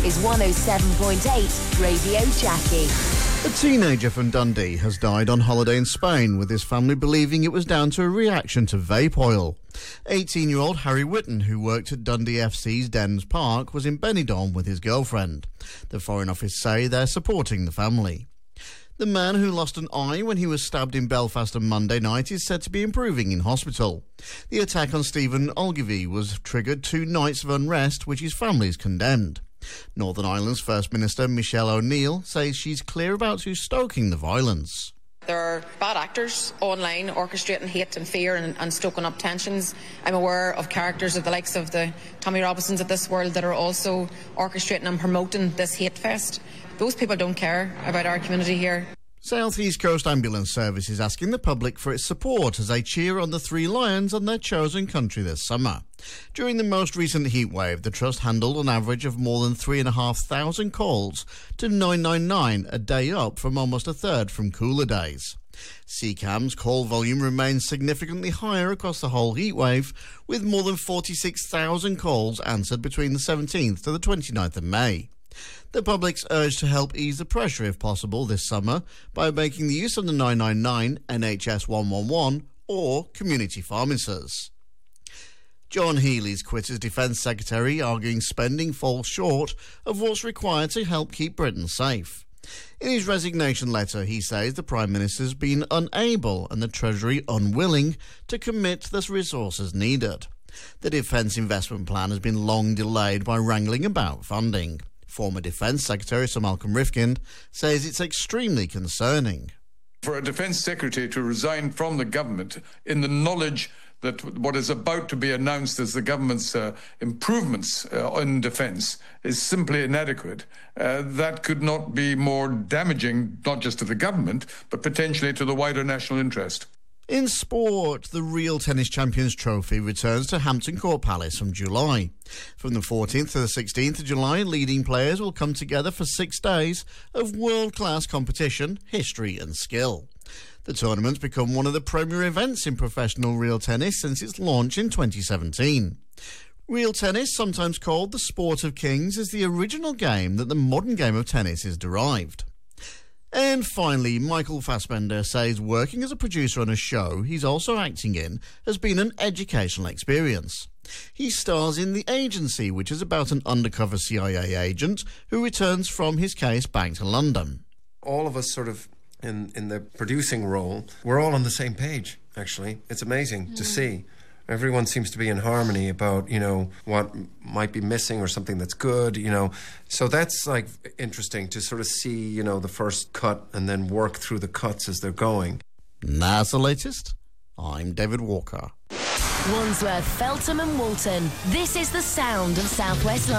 is 107.8 Radio Jackie. A teenager from Dundee has died on holiday in Spain, with his family believing it was down to a reaction to vape oil. 18-year-old Harry Whitten, who worked at Dundee FC's Dens Park, was in Benidorm with his girlfriend. The Foreign Office say they're supporting the family. The man who lost an eye when he was stabbed in Belfast on Monday night is said to be improving in hospital. The attack on Stephen Ogilvie was triggered 2 nights of unrest, which his family has condemned. Northern Ireland's First Minister Michelle O'Neill says she's clear about who's stoking the violence. There are bad actors online orchestrating hate and fear and stoking up tensions. I'm aware of characters of the likes of the Tommy Robinsons of this world that are also orchestrating and promoting this hate fest. Those people don't care about our community here. South East Coast Ambulance Service is asking the public for its support as they cheer on the 3 Lions on their chosen country this summer. During the most recent heatwave, the Trust handled an average of more than 3,500 calls to 999 a day, up from almost a third from cooler days. CCAM's call volume remains significantly higher across the whole heatwave, with more than 46,000 calls answered between the 17th to the 29th of May. The public's urged to help ease the pressure if possible this summer by making the use of the 999, NHS 111 or community pharmacies. John Healey's quit as Defence Secretary, arguing spending falls short of what's required to help keep Britain safe. In his resignation letter, he says the Prime Minister's been unable and the Treasury unwilling to commit the resources needed. The Defence Investment Plan has been long delayed by wrangling about funding. Former Defence Secretary Sir Malcolm Rifkind says it's extremely concerning. For a Defence Secretary to resign from the government in the knowledge that what is about to be announced as the government's improvements in defence is simply inadequate, that could not be more damaging, not just to the government, but potentially to the wider national interest. In sport, the Real Tennis Champions Trophy returns to Hampton Court Palace from July. From the 14th to the 16th of July, leading players will come together for 6 days of world-class competition, history and skill. The tournament's become one of the premier events in professional real tennis since its launch in 2017. Real tennis, sometimes called the sport of kings, is the original game that the modern game of tennis is derived. And finally, Michael Fassbender says working as a producer on a show he's also acting in has been an educational experience. He stars in The Agency, which is about an undercover CIA agent who returns from his case back to London. All of us sort of in the producing role, we're all on the same page, actually. It's amazing to see. Everyone seems to be in harmony about, what might be missing or something that's good, So that's, interesting to sort of see, the first cut and then work through the cuts as they're going. That's the latest. I'm David Walker. Wandsworth, Feltham and Walton. This is the sound of South West London.